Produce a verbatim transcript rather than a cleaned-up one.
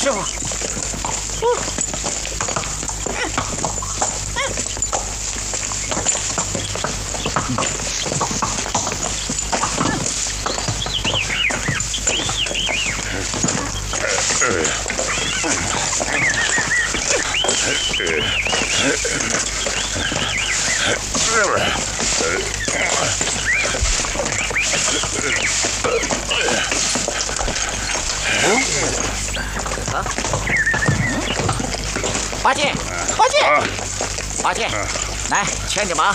师傅。啊！八戒，八戒，八戒，来牵着马。